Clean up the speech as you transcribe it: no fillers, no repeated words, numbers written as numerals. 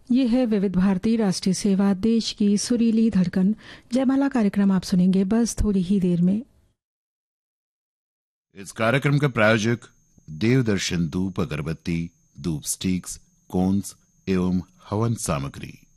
ये है विविध भारती राष्ट्रीय सेवा, देश की सुरीली धड़कन। जयमाला कार्यक्रम आप सुनेंगे बस थोड़ी ही देर में। इस कार्यक्रम का प्रायोजक देवदर्शन धूप अगरबत्ती, धूप स्टिक्स, कोन्स एवं हवन सामग्री।